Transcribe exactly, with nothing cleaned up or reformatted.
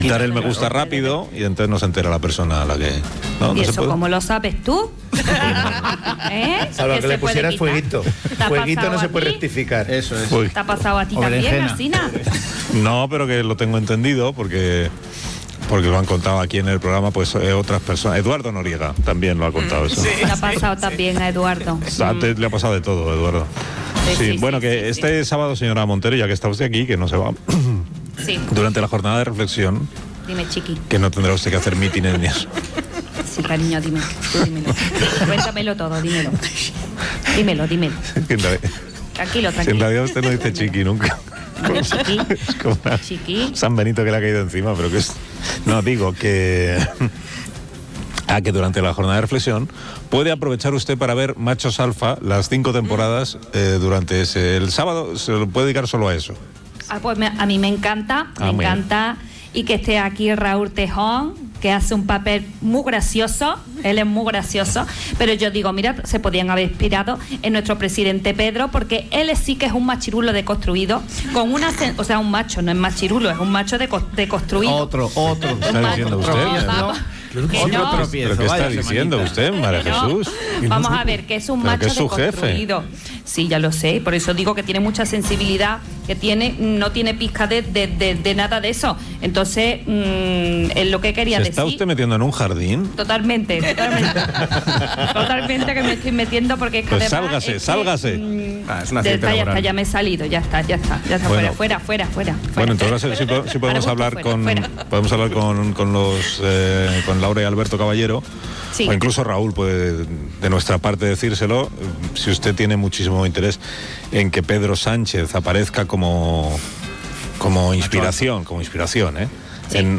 dar el me gusta rápido y entonces no se entera la persona a la que... ¿no? ¿Y ¿No se eso puede? cómo lo sabes tú? ¿Eh? Salvo que se le puede pusiera quitar? fueguito. ¿Te ha Fueguito pasado no se a puede ti? rectificar. Eso es. Uy. ¿Te ha pasado a ti O también, berenjena. Alsina? No, pero que lo tengo entendido porque... porque lo han contado aquí en el programa pues eh, otras personas. Eduardo Noriega también lo ha contado eso. Le ha pasado también a Eduardo. Antes le ha pasado de todo, Eduardo. Sí, Sí, sí, bueno, sí, que sí, este sábado, señora Montero, ya que está usted aquí, que no se va, Sí, durante la jornada de reflexión, dime, chiqui. que no tendrá usted que hacer mítines ni eso. Sí, cariño, dime. Tú dímelo. Cuéntamelo todo, dímelo. Dímelo, dímelo. En realidad- Tranquilo, en tranquilo. realidad usted no dice chiqui nunca. Dime, chiqui. Es como una- Chiqui. San Benito que le ha caído encima, pero que es... No, digo que... Ah, que durante la jornada de reflexión puede aprovechar usted para ver Machos Alfa, las cinco temporadas, eh, durante ese... El sábado se lo puede dedicar solo a eso. Ah, pues me- a mí me encanta, me Ah, muy bien. encanta. Y que esté aquí Raúl Tejón, que hace un papel muy gracioso, él es muy gracioso, pero yo digo, mira, se podían haber inspirado en nuestro presidente Pedro, porque él sí que es un machirulo deconstruido, con una, sen- o sea, un macho, no es machirulo, es un macho deco- deconstruido. Otro, otro. ¿Qué está diciendo usted? No, vamos, Claro que que sí, no. otro tropiezo. ¿Pero qué está Vaya diciendo semanita. usted, María Que no. Jesús? Vamos a ver, que es un Pero macho que es su jefe. deconstruido. Sí, ya lo sé, por eso digo que tiene mucha sensibilidad, que tiene, no tiene pizca de, de, de, de nada de eso. Entonces, mmm, es lo que quería ¿Se decir. está usted metiendo en un jardín? Totalmente, totalmente. Totalmente que me estoy metiendo porque es que Pues además sálgase, es que, sálgase. mm, Ah, es un ya accidente está, ya laboral. está, ya me he salido, ya está, ya está, ya está, Bueno. fuera, fuera, fuera, fuera. Bueno, fuera. entonces sí, po- sí podemos Para hablar gusto, con fuera, fuera. podemos hablar con, con los eh, con Laura y Alberto Caballero, Sí. o incluso Raúl puede de nuestra parte decírselo, eh, si usted tiene muchísimo interés en que Pedro Sánchez aparezca como como inspiración, como inspiración, ¿eh? Sí. En,